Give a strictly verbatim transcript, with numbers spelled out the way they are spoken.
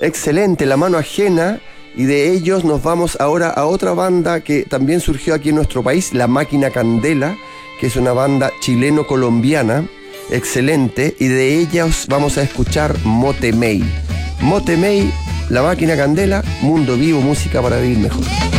Excelente, La Mano Ajena. Y de ellos nos vamos ahora a otra banda que también surgió aquí en nuestro país, La Máquina Candela, que es una banda chileno-colombiana. Excelente. Y de ellos vamos a escuchar Motemey. Motemey, La Máquina Candela, Mundo Vivo, música para vivir mejor.